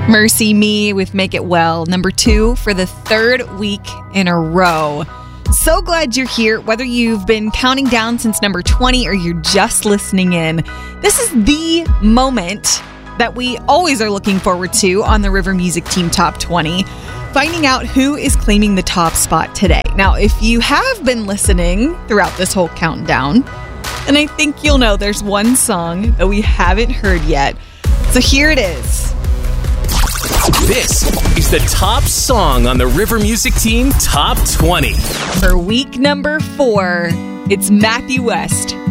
Mercy Me with Make It Well, number 2 for the third week in a row. So glad you're here, whether you've been counting down since number 20 or you're just listening in. This is the moment that we always are looking forward to on the River Music Team Top 20, finding out who is claiming the top spot today. Now, if you have been listening throughout this whole countdown, and I think you'll know there's one song that we haven't heard yet. So here it is. This is the top song on the River Music Team Top 20. For week number 4, it's Matthew West